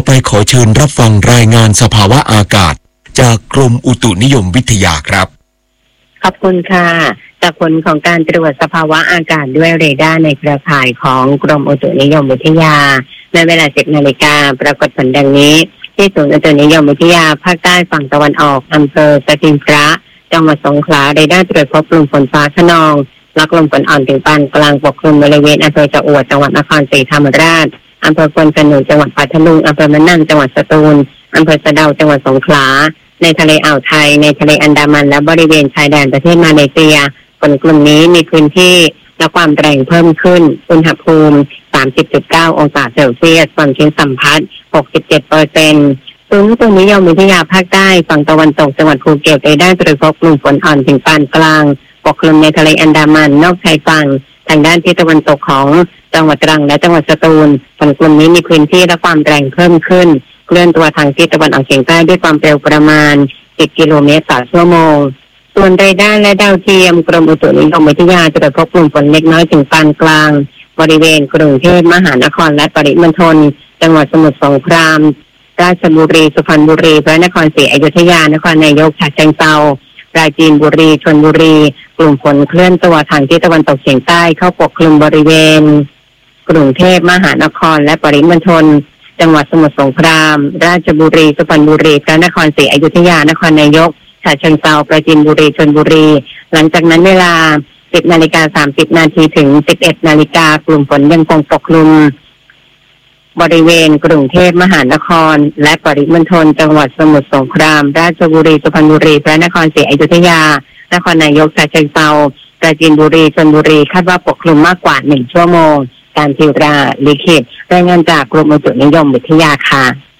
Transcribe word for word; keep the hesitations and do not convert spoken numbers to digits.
ไปขอเชิญรับฟังรายงานสภาวะอากาศจากกรมอุตุนิยมวิทยาครับขอบคุณค่ะจากผลของการตรวจสภาวะอากาศด้วยเรดาร์ในเครือข่ายของกรมอุตุนิยมวิทยาในเวลา สิบนาฬิกาปรากฏผลดังนี้ที่ศูนย์อุตุนิยมวิทยาภาคใต้ฝั่งตะวันออกอำเภอสถิงพระจังหวัดสงขลาเรดาร์ตรวจพบกลุ่มฝนฟ้าคะนองและกลุ่มฝนอ่อนถึงปานกลางปกคลุมบริเวณอำเภอจะอวดจังหวัดนครศรีธรรมราชอำเภอควนขนุนจังหวัดพัทลุงอำเภอมะนังจังหวัดสตูลอำเภอสะเดาจังหวัดสงขลาในทะเลอ่าวไทยในทะเลอันดามันและบริเวณชายแดนประเทศมาเลเซียฝนกลุ่มนี้มีพื้นที่และความแรงเพิ่มขึ้นอุณหภูมิ สามสิบจุดเก้า องศาเซลเซียสความชื้นสัมพัทธ์ หกสิบเจ็ดเปอร์เซ็นต์ ศูนย์อุตุนิยมวิทยาภาคใต้ฝั่งตะวันตกจังหวัดภูเก็ตได้ตรวจพบกลุ่มฝนอ่อนถึงปานกลางปกคลุมในทะเลอันดามันนอกชายฝั่งทางด้านทิศตะวันตกของจังหวัดตรังและจังหวัดสตูลฝนกลุ่มนี้มีพื้นที่และความแรงเพิ่มขึ้นเคลื่อนตัวทางทิศตะวันออกเฉียงใต้ด้วยความเร็วประมาณสิบกิโลเมตรต่อชั่วโมงส่วนเรดาร์และดาวเทียมกรมอุตุนิยมวิทยาตรวจพบกลุ่มฝนเล็กน้อยถึงปานกลางบริเวณกรุงเทพมหานครและปริมณฑลจังหวัดสมุทรสงครามราชบุรีสุพรรณบุรีพระนครศรีอยุธยานครนายกฉะเชิงเทราปราจีนบุรีชลบุรีกลุ่มฝนเคลื่อนตัวทางทิศตะวันตกเฉียงใต้เข้าปกคลุมบริเวณกรุงเทพมหานครและปริมณฑลจังหวัดสมุทรสงครามราชบุรีสุพรรณบุรีพระนครศรีอยุธยานครนายกฉะเชิงเทราปราจีนบุรีชลบุรีหลังจากนั้นเวลา สิบนาฬิกาสามสิบนาทีถึง สิบเอ็ดนาฬิกากลุ่มฝนยังคงปกคลุมบริเวณกรุงเทพมหานครและปริมณฑลจังหวัดสมุทรสงครามราชบุรีสุพรรณบุรีพระนครศรีอยุธยานครนายกฉะเชิงเทราปราจีนบุรีชลบุรีคาดว่าปกคลุมมากกว่าหนึ่งชั่วโมงการทิวราลิขิตรายงานจากกรมอุตุนิยมวิทยาค่ะ